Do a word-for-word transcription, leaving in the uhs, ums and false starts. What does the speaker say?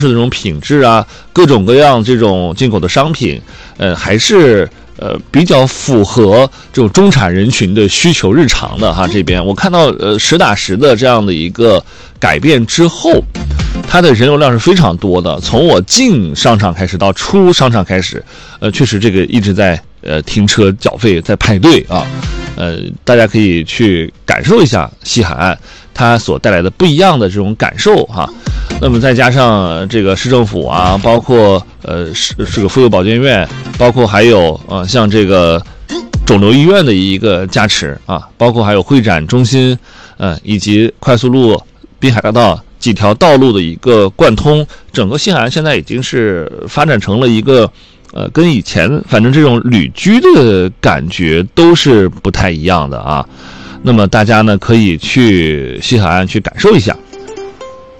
是这种品质啊，各种各样这种进口的商品，呃，还是呃比较符合这种中产人群的需求日常的哈。这边我看到呃实打实的这样的一个改变之后，它的人流量是非常多的。从我进商场开始到出商场开始，呃，确实这个一直在呃停车缴费，在排队啊。呃，大家可以去感受一下西海岸它所带来的不一样的这种感受哈。那么再加上这个市政府啊，包括呃是这个妇幼保健院，包括还有呃像这个肿瘤医院的一个加持啊，包括还有会展中心，呃以及快速路、滨海大道几条道路的一个贯通，整个西海岸现在已经是发展成了一个。呃，跟以前反正这种旅居的感觉都是不太一样的啊。那么大家呢可以去西海岸去感受一下。